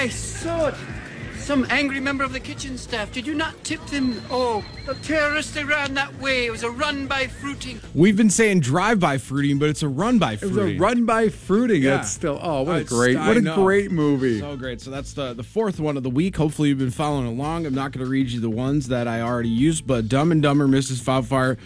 I saw it. Some angry member of the kitchen staff. Did you not tip them? Oh, the terrorists, they ran that way. It was a run-by fruiting. We've been saying drive-by fruiting, but it's a run-by fruiting. It was a run-by fruiting. Yeah. That's still, what a great movie. So great. So that's the fourth one of the week. Hopefully you've been following along. I'm not going to read you the ones that I already used, but Dumb and Dumber, Mrs. Doubtfire.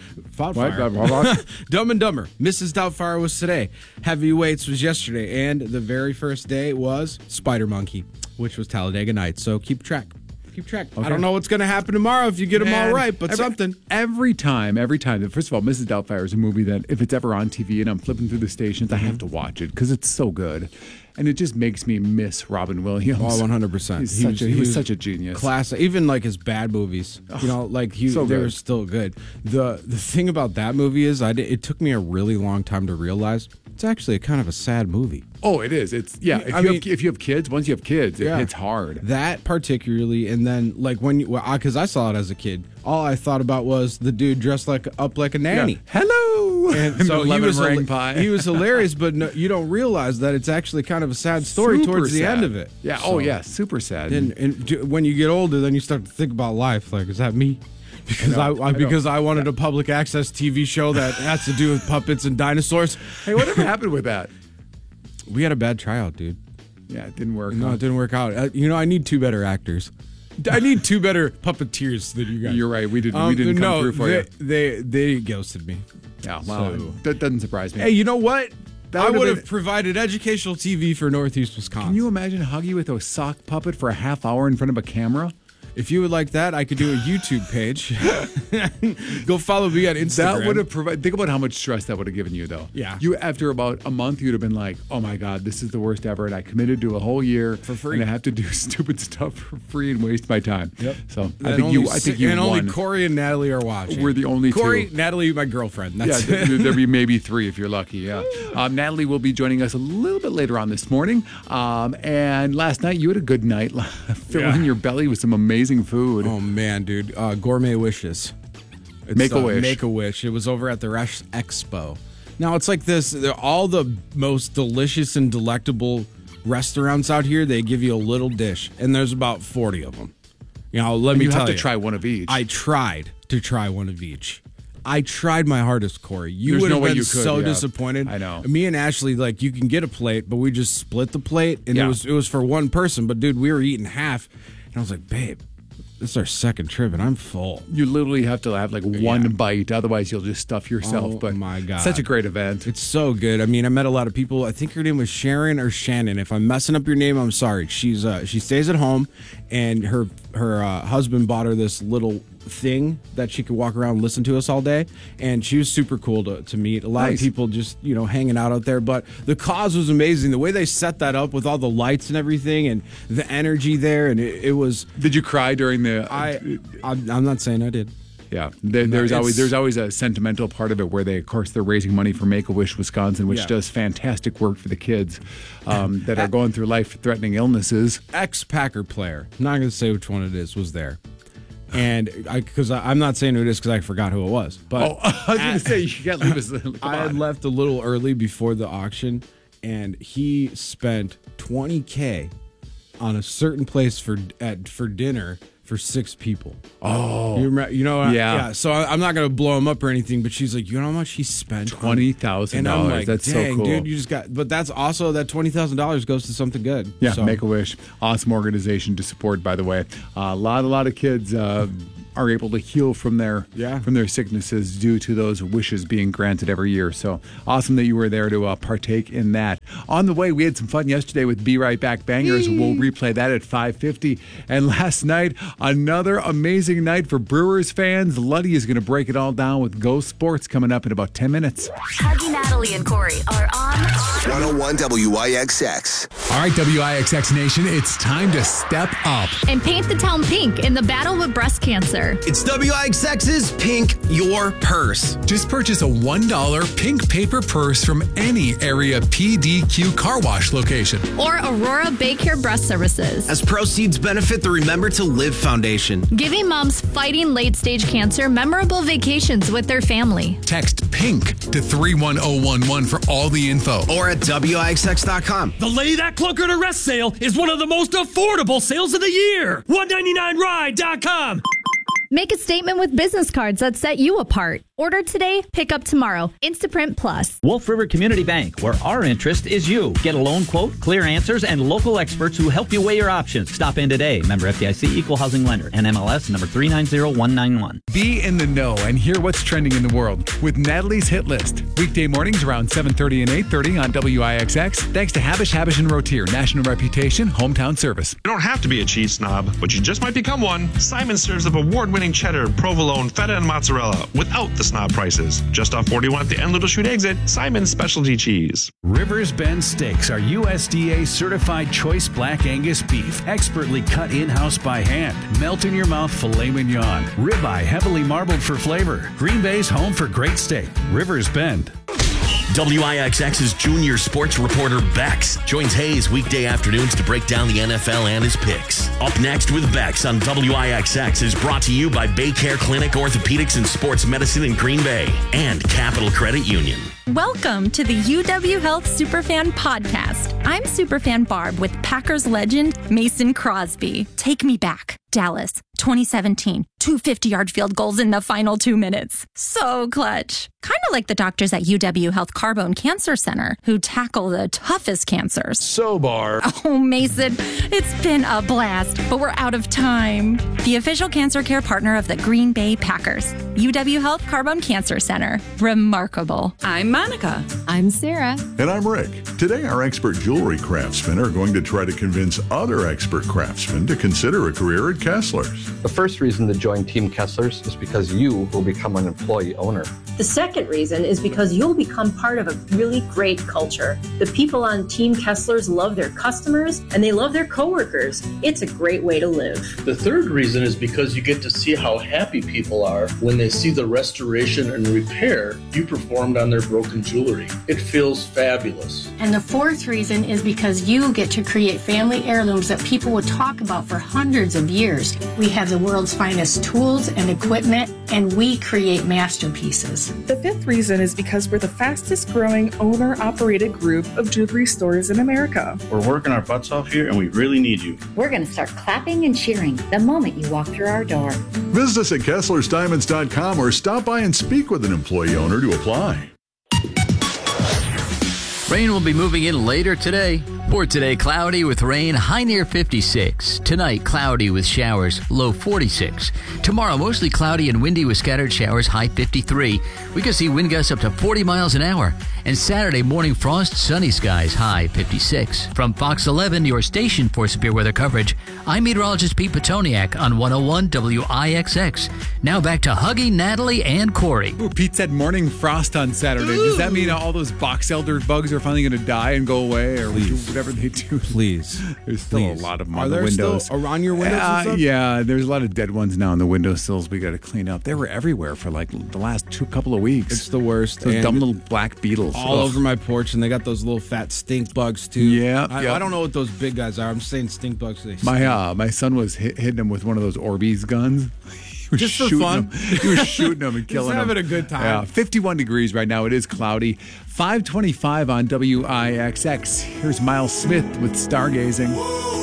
Dumb and Dumber, Mrs. Doubtfire was today. Heavyweights was yesterday, and the very first day was Spider Monkey, which was Talladega Nights. So keep track. Okay. I don't know what's going to happen tomorrow if you get them all right, but something. Every time. First of all, Mrs. Doubtfire is a movie that if it's ever on TV and I'm flipping through the stations, I have to watch it because it's so good. And it just makes me miss Robin Williams. Oh, 100%. He was such a genius. Classic. Even like his bad movies, they were still good. The thing about that movie is it took me a really long time to realize it's actually a kind of a sad movie. Oh, it is. If you have kids, once you have kids, it's hard. That particularly, and then like because I saw it as a kid, all I thought about was the dude dressed up like a nanny. Yeah. Hello. And so he was hilarious, but no, you don't realize that it's actually kind of a sad story towards the end of it. Yeah. So, super sad. And when you get older, then you start to think about life. Like, is that me? Because I wanted a public access TV show that has to do with puppets and dinosaurs. Hey, whatever happened with that? We had a bad tryout, dude. Yeah, it didn't work. No, it didn't work out. I need two better actors. I need two better puppeteers than you guys. You're right. We didn't come through for you. They ghosted me. Yeah, well, that doesn't surprise me. Hey, you know what? I would have provided educational TV for Northeast Wisconsin. Can you imagine Huggy with a sock puppet for a half hour in front of a camera? If you would like that, I could do a YouTube page. Go follow me on Instagram. That would have provided. Think about how much stress that would have given you, though. Yeah. You after about a month, you'd have been like, "Oh my God, this is the worst ever," and I committed to a whole year for free, and I have to do stupid stuff for free and waste my time. Yep. So I think you and won. Only Corey and Natalie are watching. We're the only Corey, two. Natalie, my girlfriend. That's there'll be maybe three if you're lucky. Yeah. Natalie will be joining us a little bit later on this morning. And last night you had a good night, filling your belly with some amazing food. Oh man, dude, Gourmet Wishes. Make-A-Wish. Make-A-Wish. It was over at the Resch Expo. Now it's like this. All the most delicious and delectable restaurants out here, they give you a little dish, and there's about 40 of them. Let me tell you. You have to try one of each. I tried to try one of each. I tried my hardest, Corey. There's would no have way been you could, so disappointed. I know. Me and Ashley, you can get a plate, but we just split the plate, and it was for one person. But dude, we were eating half, and I was like, babe, this is our second trip, and I'm full. You literally have to have one bite, otherwise you'll just stuff yourself. Oh, my God. Such a great event. It's so good. I mean, I met a lot of people. I think her name was Sharon or Shannon. If I'm messing up your name, I'm sorry. She stays at home, and her husband bought her this little thing that she could walk around and listen to us all day, and she was super cool to meet. A lot of people just hanging out there, but the cause was amazing. The way they set that up with all the lights and everything, and the energy there, and it was. Did you cry during the? I'm not saying I did. Yeah, there's always a sentimental part of it where they're raising money for Make-A-Wish Wisconsin, which does fantastic work for the kids that are going through life-threatening illnesses. Ex-Packer player, not going to say which one it is, was there. And I'm not saying who it is because I forgot who it was. But I was going to say, you got to leave us. I had left a little early before the auction, and he spent $20K on a certain place for dinner for 6 people. Oh, yeah. So I'm not gonna blow him up or anything, but she's like, you know how much he spent? $20,000. And I'm like, that's dang, so cool, dude. You just got. But that's also that $20,000 goes to something good. Yeah, so. Make-A-Wish, awesome organization to support. By the way, a lot of kids are able to heal from their sicknesses due to those wishes being granted every year. So awesome that you were there to partake in that. On the way, we had some fun yesterday with Be Right Back Bangers. We'll replay that at 5:50. And last night, another amazing night for Brewers fans. Luddy is going to break it all down with Go Sports coming up in about 10 minutes. Huggy, Natalie, and Corey are on 101 WIXX. All right, WIXX Nation, it's time to step up and paint the town pink in the battle with breast cancer. year. It's WIXX's Pink Your Purse. Just purchase a $1 pink paper purse from any area PDQ car wash location. Or Aurora Baycare Breast Services. As proceeds benefit the Remember to Live Foundation. Giving moms fighting late-stage cancer memorable vacations with their family. Text PINK to 31011 for all the info. Or at WIXX.com. The Lay That Clunker to Rest sale is one of the most affordable sales of the year. $199ride.com. Make a statement with business cards that set you apart. Order today, pick up tomorrow. Instaprint Plus. Wolf River Community Bank, where our interest is you. Get a loan quote, clear answers, and local experts who help you weigh your options. Stop in today. Member FDIC, Equal Housing Lender, NMLS number 390191. Be in the know and hear what's trending in the world with Natalie's Hit List. Weekday mornings around 7:30 and 8:30 on WIXX. Thanks to Habish, and Rotier, national reputation, hometown service. You don't have to be a cheese snob, but you just might become one. Simon serves up award-winning cheddar, provolone, feta, and mozzarella without the snob prices. Just off 41 at the end Little Chute exit, Simon's Specialty Cheese. Rivers Bend Steaks are USDA certified choice black Angus beef, expertly cut in-house by hand. Melt in your mouth filet mignon. Ribeye heavily marbled for flavor. Green Bay's home for great steak. Rivers Bend. WIXX's junior sports reporter Bex joins Hayes weekday afternoons to break down the NFL and his picks. Up next with Bex on WIXX is brought to you by Baycare Clinic Orthopedics and Sports Medicine in Green Bay and Capital Credit Union. Welcome to the UW Health Superfan Podcast. I'm Superfan Barb with Packers legend Mason Crosby. Take me back. Dallas, 2017. 2 50-yard field goals in the final 2 minutes. So clutch. Kind of like the doctors at UW Health Carbone Cancer Center who tackle the toughest cancers. So, Barb. Oh, Mason, it's been a blast, but we're out of time. The official cancer care partner of the Green Bay Packers. UW Health Carbone Cancer Center. Remarkable. I'm Monica. I'm Sarah. And I'm Rick. Today, our expert jewelry craftsmen are going to try to convince other expert craftsmen to consider a career at Kessler's. The first reason to join Team Kessler's is because you will become an employee owner. The second reason is because you'll become part of a really great culture. The people on Team Kessler's love their customers and they love their coworkers. It's a great way to live. The third reason is because you get to see how happy people are when they see the restoration and repair you performed on their broken jewelry. It feels fabulous. And the fourth reason is because you get to create family heirlooms that people would talk about for hundreds of years. We have the world's finest tools and equipment, and we create masterpieces. The fifth reason is because we're the fastest growing owner-operated group of jewelry stores in America. We're working our butts off here and we really need you. We're going to start clapping and cheering the moment you walk through our door. Visit us at KesslersDiamonds.com or stop by and speak with an employee owner to apply. Rain will be moving in later today. For today, cloudy with rain, high near 56. Tonight, cloudy with showers, low 46. Tomorrow, mostly cloudy and windy with scattered showers, high 53. We could see wind gusts up to 40 miles an hour. And Saturday, morning frost, sunny skies, high 56. From Fox 11, your station for severe weather coverage, I'm meteorologist Pete Petoniak on 101 WIXX. Now back to Huggy, Natalie, and Corey. Ooh, Pete said morning frost on Saturday. Does that mean all those box elder bugs are finally going to die and go away, or whatever they do? Please. There's still a lot of them on the windows. windows. Still around your windows and stuff? Yeah, there's a lot of dead ones now on the windowsills we got to clean up. They were everywhere for like the last couple of weeks. It's the worst. Those dumb little black beetles. All over my porch, and they got those little fat stink bugs too. Yeah. I don't know what those big guys are. I'm saying stink bugs. My son was hitting them with one of those Orbeez guns. Just for fun. He was shooting them and killing them. Having a good time. Yeah, 51 degrees right now. It is cloudy. 5:25 on WIXX. Here's Miles Smith with Stargazing.